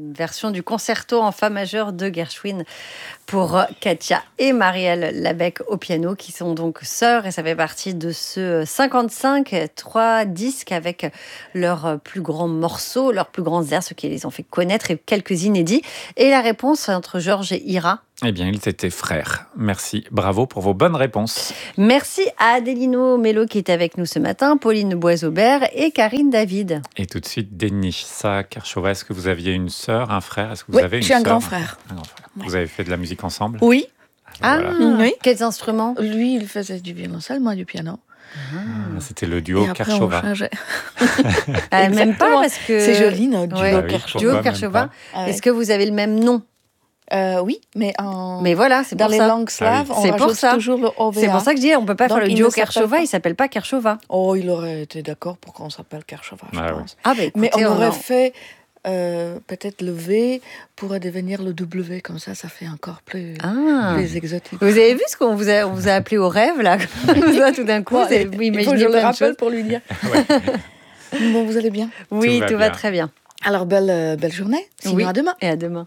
une version du concerto en fa majeur de Gershwin pour Katia et Marielle Labec au piano, qui sont donc sœurs, et ça fait partie de ce 55, 3 disques avec leurs plus grands morceaux, leurs plus grands airs, ceux qui les ont fait connaître, et quelques inédits. Et la réponse entre Georges et Ira? Eh bien, ils étaient frères. Merci, bravo pour vos bonnes réponses. Merci à Adélino Mello qui est avec nous ce matin, Pauline Boisaubert et Karine David. Et tout de suite, Denisa Kershova, est-ce que vous aviez une sœur, un frère? Est-ce que vous avez une je suis un sœur? grand frère. Un grand frère. Ouais. Vous avez fait de la musique ensemble? Oui. Voilà. Oui. Quels instruments? Lui, il faisait du violoncelle, moi du piano. C'était le duo Et après, Kershova. on changeait. Même pas, parce que... C'est joli, notre duo Ouais. Ah oui, Kershova. pourquoi Duo même Kershova. pas? Ah ouais. Est-ce que vous avez le même nom? Oui, mais Mais voilà, c'est dans pour les ça. langues slaves, Ah on C'est pour rajoute ça. toujours le OVA. C'est pour ça que je dis, on peut pas Donc, faire le il duo ne s'appelle Kershova, pas. il s'appelle pas Kershova. Oh, il aurait été d'accord pour qu'on s'appelle Kershova, je Ah oui. pense. Ah bah écoutez, Mais on aurait fait peut-être le V pourrait devenir le W, comme ça fait encore plus exotique. Vous avez vu ce qu'on vous a appelé au rêve, là? Comme ça, tout d'un coup, vous avez Il faut que imaginé je le plein de rappelle choses. pour lui dire. Bon, vous allez bien? Oui, Tout tout va va bien. très bien. Alors, belle journée. Sinon, Oui. à demain. Et à demain.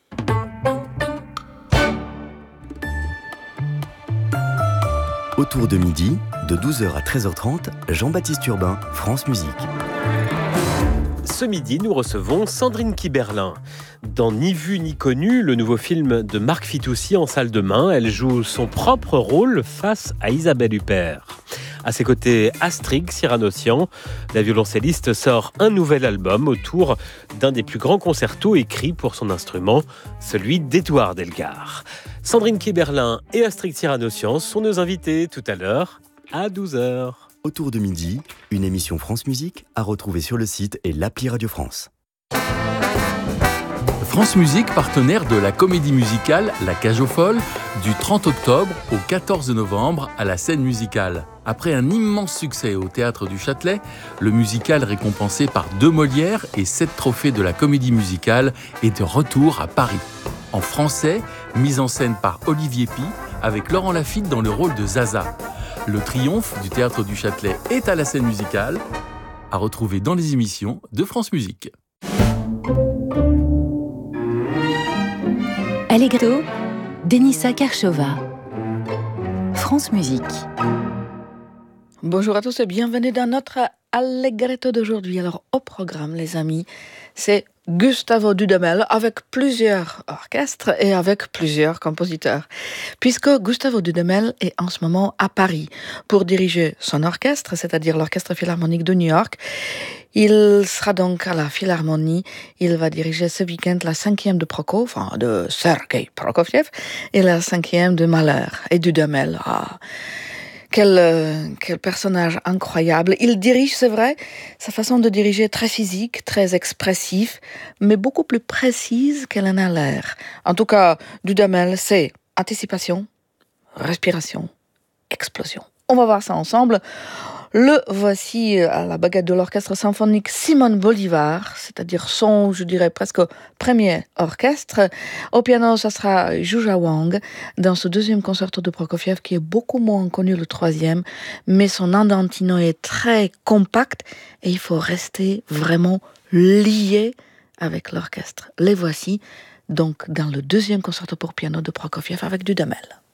Autour de midi, de 12h à 13h30, Jean-Baptiste Urbain, France Musique. Ce midi, nous recevons Sandrine Kiberlin. Dans Ni vu ni connu, le nouveau film de Marc Fitoussi en salle de bain, elle joue son propre rôle face à Isabelle Huppert. À ses côtés, Astrid Cyranossian, la violoncelliste, sort un nouvel album autour d'un des plus grands concertos écrits pour son instrument, celui d'Édouard Delgar. Sandrine Kiberlin et Astrid Cyranossian sont nos invités tout à l'heure à 12h. Autour de midi, une émission France Musique à retrouver sur le site et l'appli Radio France. France Musique, partenaire de la comédie musicale La Cage aux Folles, du 30 octobre au 14 novembre à la Scène Musicale. Après un immense succès au Théâtre du Châtelet, le musical récompensé par 2 Molières et 7 trophées de la comédie musicale est de retour à Paris. En français, mise en scène par Olivier Py, avec Laurent Lafitte dans le rôle de Zaza. Le triomphe du Théâtre du Châtelet est à la Scène Musicale, à retrouver dans les émissions de France Musique. Allegro, Denisa Kershova. France Musique. Bonjour à tous et bienvenue dans notre Allegretto d'aujourd'hui. Alors, au programme, les amis, c'est Gustavo Dudamel avec plusieurs orchestres et avec plusieurs compositeurs. Puisque Gustavo Dudamel est en ce moment à Paris pour diriger son orchestre, c'est-à-dire l'Orchestre Philharmonique de New York. Il sera donc à la Philharmonie. Il va diriger ce week-end la 5e de Sergei Prokofiev et la 5e de Mahler et Dudamel. Quel personnage incroyable. Il dirige, c'est vrai, sa façon de diriger est très physique, très expressif, mais beaucoup plus précise qu'elle en a l'air. En tout cas, Dudamel, c'est anticipation, respiration, explosion. On va voir ça ensemble. Le voici à la baguette de l'orchestre symphonique Simon Bolivar, c'est-à-dire son, je dirais, presque premier orchestre. Au piano, ça sera Zhuzha Wang dans ce 2e concerto de Prokofiev qui est beaucoup moins connu, le 3e, mais son andantino est très compact et il faut rester vraiment lié avec l'orchestre. Les voici donc dans le 2e concerto pour piano de Prokofiev avec Dudamel.